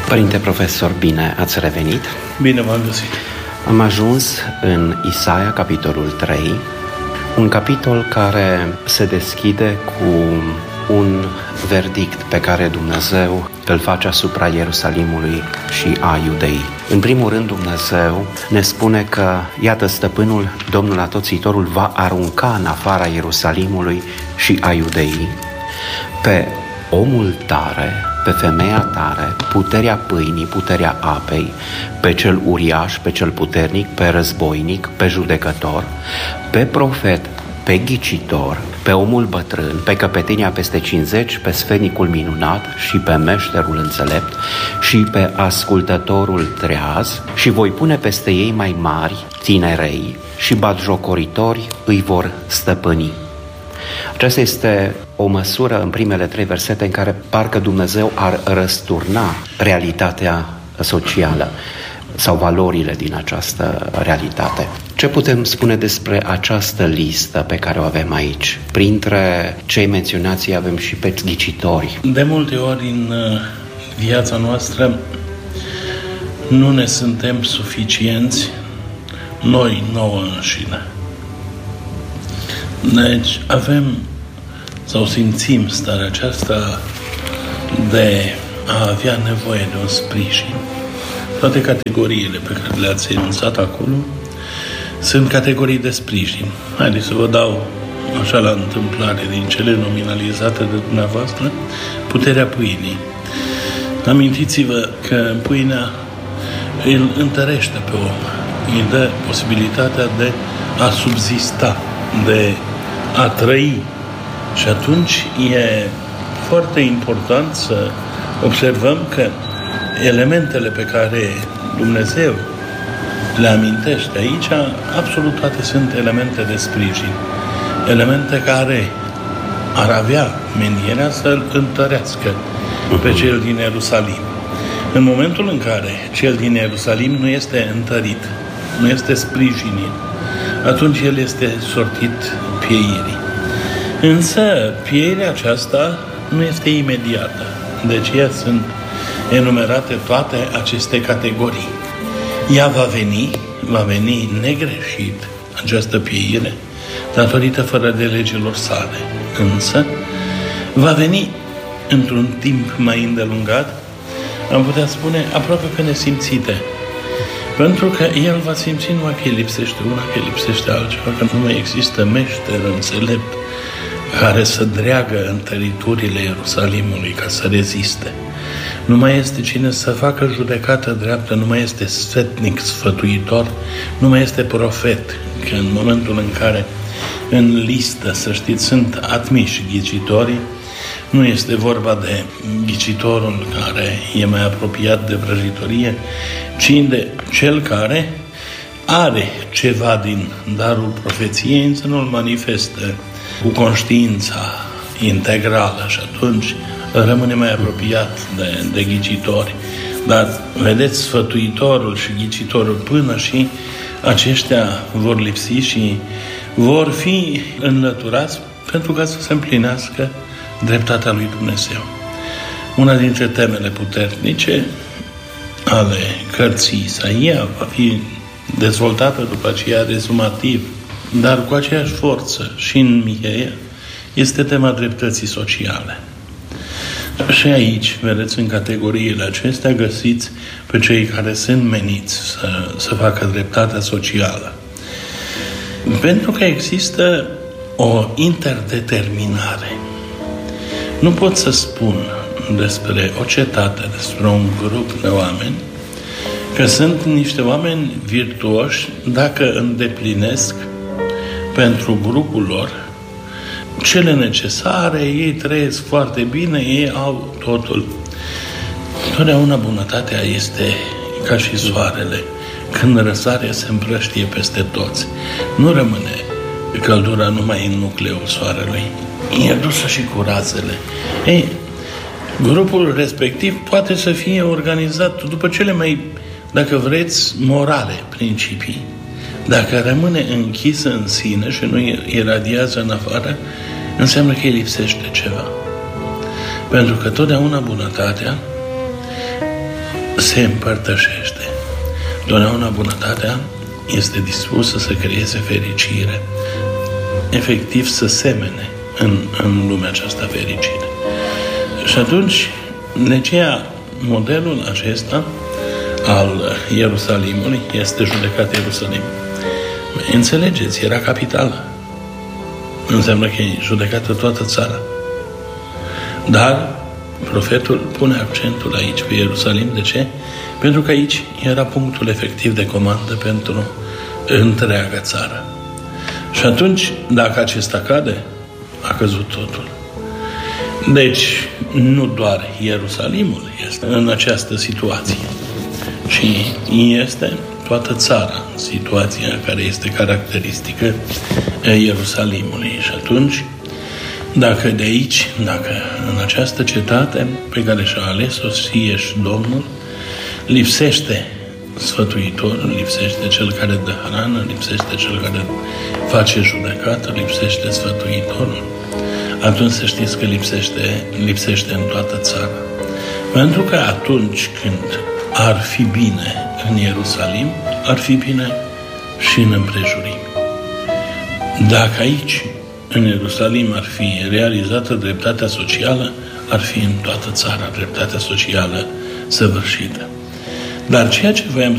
Părinte profesor, bine ați revenit! Bine v-am găsit! Am ajuns în Isaia, capitolul 3, un capitol care se deschide cu un verdict pe care Dumnezeu îl face asupra Ierusalimului și a Iudeii. În primul rând, Dumnezeu ne spune că, iată, stăpânul, Domnul Atoțitorul, va arunca în afara Ierusalimului și a Iudeii pe omul tare, pe femeia tare, puterea pâinii, puterea apei, pe cel uriaș, pe cel puternic, pe războinic, pe judecător, pe profet, pe ghicitor, pe omul bătrân, pe căpetenia peste 50, pe sfetnicul minunat și pe meșterul înțelept și pe ascultătorul treaz, și voi pune peste ei mai mari, tinerei, și batjocoritori îi vor stăpâni. Aceasta este o măsură în primele 3 versete în care parcă Dumnezeu ar răsturna realitatea socială sau valorile din această realitate. Ce putem spune despre această listă pe care o avem aici? Printre cei menționați avem și pe ghicitori. De multe ori în viața noastră nu ne suntem suficienți noi nouă înșine. Deci avem sau simțim starea aceasta de a avea nevoie de un sprijin. Toate categoriile pe care le-ați enunțat acolo sunt categorii de sprijin. Haideți să vă dau așa la întâmplare din cele nominalizate de dumneavoastră, puterea pâinii. Amintiți-vă că pâinea îl întărește pe om, îi dă posibilitatea de a subzista, de a trăi. Și atunci e foarte important să observăm că elementele pe care Dumnezeu le amintește aici, absolut toate sunt elemente de sprijin. Elemente care ar avea menirea să-l întărească pe cel din Ierusalim. În momentul în care cel din Ierusalim nu este întărit, nu este sprijinit, atunci el este sortit pieirii. Însă pieirea aceasta nu este imediată. De aceea sunt enumerate toate aceste categorii. Ea va veni negreșit, această pieire, datorită fără de legilor sale. Însă va veni într-un timp mai îndelungat, am putea spune aproape pe nesimțite. Pentru că el va simți numai că îi lipsește una, că îi lipsește altceva, că nu mai există meșter înțelept care să dreagă întăriturile Ierusalimului ca să reziste. Nu mai este cine să facă judecată dreaptă, nu mai este sfetnic, sfătuitor, nu mai este profet, că în momentul în care în listă, să știți, sunt admiși ghicitorii, nu este vorba de ghicitorul care e mai apropiat de vrăjitorie, ci de cel care are ceva din darul profeției, însă nu-l manifestă cu conștiința integrală și atunci rămâne mai apropiat de ghicitori. Dar, vedeți, sfătuitorul și ghicitorul, până și aceștia vor lipsi și vor fi înlăturați pentru ca să se împlinească dreptatea lui Dumnezeu. Una dintre temele puternice ale cărții Isaia va fi dezvoltată după aceea rezumativ, dar cu aceeași forță și în Miheia, este tema dreptății sociale. Și aici, vedeți, în categoriile acestea, găsiți pe cei care sunt meniți să facă dreptatea socială. Pentru că există o interdeterminare. Nu pot să spun despre o cetate, despre un grup de oameni, că sunt niște oameni virtuoși dacă îndeplinesc pentru grupul lor cele necesare, ei trăiesc foarte bine, ei au totul. Totdeauna bunătatea este ca și soarele. Când răsare se împrăștie peste toți. Nu rămâne căldura numai în nucleul soarelui. E dusă și cu razele. Ei, grupul respectiv poate să fie organizat după cele mai, dacă vreți, morale principii. Dacă rămâne închisă în sine și nu iradiază în afară, înseamnă că îi lipsește ceva. Pentru că totdeauna bunătatea se împărtășește. Totdeauna bunătatea este dispusă să creeze fericire, efectiv să semene în lumea aceasta fericire. Și atunci, de aceea, modelul acesta al Ierusalimului este judecat Ierusalim. Înțelegeți, era capitală. Înseamnă că e judecată toată țara. Dar profetul pune accentul aici pe Ierusalim. De ce? Pentru că aici era punctul efectiv de comandă pentru întreaga țară. Și atunci, dacă acesta cade, a căzut totul. Deci, nu doar Ierusalimul este în această situație, ci este toată țara, situația care este caracteristică Ierusalimului. Și atunci, dacă de aici, dacă în această cetate pe care și-a ales-o Sieși Domnul, lipsește sfătuitorul, lipsește cel care dă hrană, lipsește cel care face judecată, lipsește sfătuitorul, atunci să știți că lipsește în toată țara. Pentru că atunci când ar fi bine în Ierusalim, ar fi bine și în împrejurim. Dacă aici, în Ierusalim, ar fi realizată dreptatea socială, ar fi în toată țara dreptatea socială săvârșită. Dar ceea ce voiam